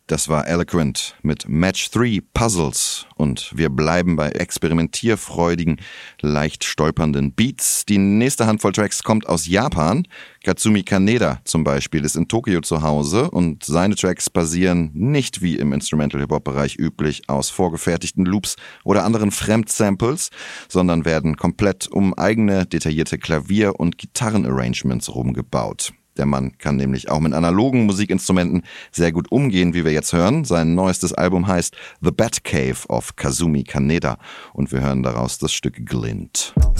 Das war Eloquent mit Match 3 Puzzles und wir bleiben bei experimentierfreudigen, leicht stolpernden Beats. Die nächste Handvoll Tracks kommt aus Japan. Katsumi Kaneda zum Beispiel ist in Tokio zu Hause und seine Tracks basieren nicht wie im Instrumental-Hip-Hop-Bereich üblich aus vorgefertigten Loops oder anderen Fremdsamples, sondern werden komplett um eigene detaillierte Klavier- und Gitarrenarrangements rumgebaut. Der Mann kann nämlich auch mit analogen Musikinstrumenten sehr gut umgehen, wie wir jetzt hören. Sein neuestes Album heißt The Bat Cave of Kazumi Kaneda und wir hören daraus das Stück Glint.